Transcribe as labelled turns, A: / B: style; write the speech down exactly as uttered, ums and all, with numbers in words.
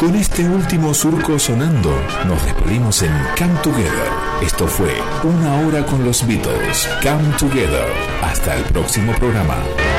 A: Con este último surco sonando, nos despedimos en Come Together. Esto fue Una Hora con los Beatles. Come Together. Hasta el próximo programa.